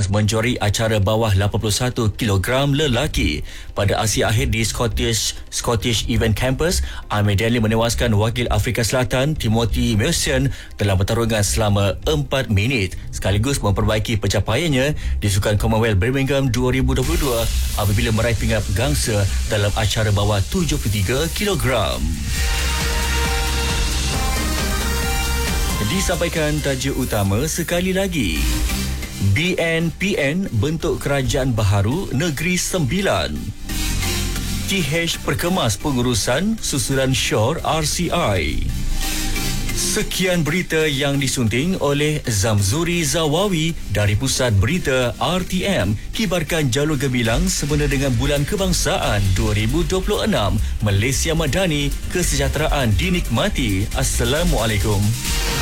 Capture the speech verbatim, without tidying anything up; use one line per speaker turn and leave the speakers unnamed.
Kemas menjuari acara bawah lapan puluh satu kilogram lelaki. Pada aksi akhir di Scottish Scottish Event Campus, Ahmed Daniel menewaskan wakil Afrika Selatan Timothy Meeuwsen dalam pertarungan selama empat minit, sekaligus memperbaiki pencapaiannya di Sukan Commonwealth Birmingham dua ribu dua puluh dua apabila meraih pingat gangsa dalam acara bawah tujuh puluh tiga kilogram. Disampaikan tajuk utama sekali lagi. B N P N bentuk kerajaan baharu Negeri Sembilan. T H perkemas pengurusan susulan Shore R C I. Sekian berita yang disunting oleh Zamzuri Zawawi dari Pusat Berita R T M. Kibarkan jalur gemilang semena dengan Bulan Kebangsaan dua ribu dua puluh enam. Malaysia Madani, kesejahteraan dinikmati. Assalamualaikum.